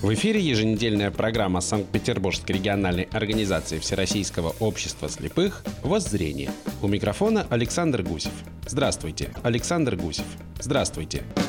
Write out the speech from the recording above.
В эфире еженедельная программа Санкт-Петербургской региональной организации Всероссийского общества слепых «Воззрение». У микрофона Александр Гусев. Здравствуйте, Александр Гусев. Здравствуйте.